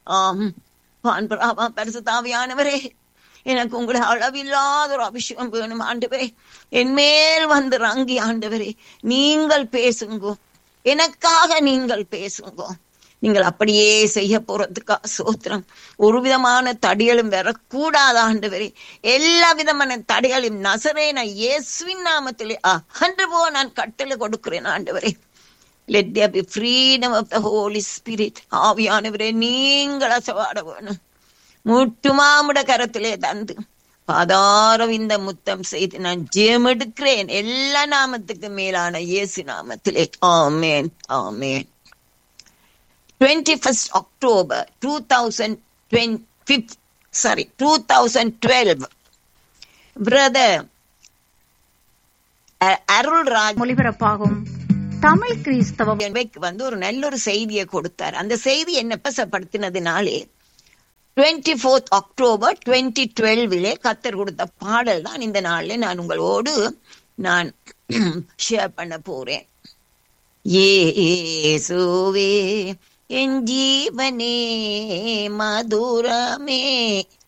ஆம் பரிசுத்தாவியானவரே, எனக்கு உங்களை அளவில்லாத ஒரு அபிஷேகம் வேணும் ஆண்டவரே. என் மேல் வந்து இறங்கி ஆண்டவரே நீங்கள் பேசுங்கோ, எனக்காக நீங்கள் பேசுங்கோ. நீங்கள் அப்படியே செய்ய போறதுக்கா சோத்திரம். ஒரு விதமான தடைகளும் வரக்கூடாது ஆண்டவரே. எல்லா விதமான தடைகளையும் நசரேன இயேசுவின் நாமத்திலே அகன்று போ நான் கட்டளை கொடுக்கிறேன் ஆண்டவரே. Let there be freedom of the Holy Spirit. ஆவியானவரே நீங்கள் அசைவாட வேணும். முட்டுமாமுட கரத்திலே தந்து பாதாரம் இந்த முத்தம் செய்து நான் ஜெயமெடுக்கிறேன் எல்லா நாமத்துக்கு மேலான இயேசு நாமத்திலே. ஆமேன், ஆமேன். 21st October 2012 பிரதர் அருள்ராஜ் ஒளிபரப்பாகும் தமிழ் கிறிஸ்தவம் வந்து ஒரு நல்ல ஒரு செய்தியை கொடுத்தார். அந்த செய்தி என்ன படுத்தினதுனாலே 24th October 2012 கத்தர் கொடுத்த பாடல் தான் இந்த நாள்ல நான் உங்களோடு நான் ஷேர் பண்ண போறேன். இயேசுவே என் ஜீவனே மதுரமே